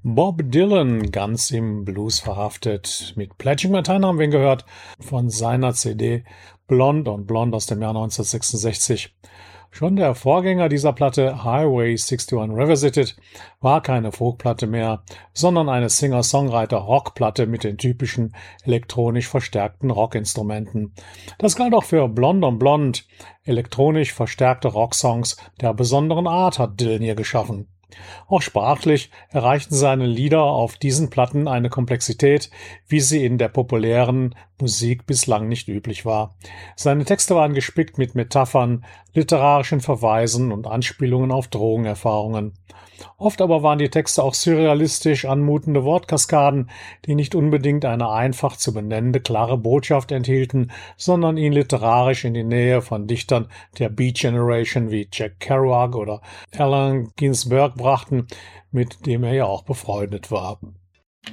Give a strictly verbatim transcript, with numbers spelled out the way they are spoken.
Bob Dylan, ganz im Blues verhaftet. Mit Pledging My Time haben wir ihn gehört, von seiner C D Blond und Blond aus dem Jahr neunzehnhundertsechsundsechzig. Schon der Vorgänger dieser Platte, Highway einundsiebzig Revisited, war keine Folkplatte mehr, sondern eine Singer-Songwriter-Rockplatte mit den typischen elektronisch verstärkten Rockinstrumenten. Das galt auch für Blond und Blond. Elektronisch verstärkte Rocksongs der besonderen Art hat Dylan hier geschaffen. Auch sprachlich erreichten seine Lieder auf diesen Platten eine Komplexität, wie sie in der populären Musik bislang nicht üblich war. Seine Texte waren gespickt mit Metaphern, literarischen Verweisen und Anspielungen auf Drogenerfahrungen. Oft aber waren die Texte auch surrealistisch anmutende Wortkaskaden, die nicht unbedingt eine einfach zu benennende klare Botschaft enthielten, sondern ihn literarisch in die Nähe von Dichtern der Beat Generation wie Jack Kerouac oder Allen Ginsberg brachten, mit dem er ja auch befreundet war.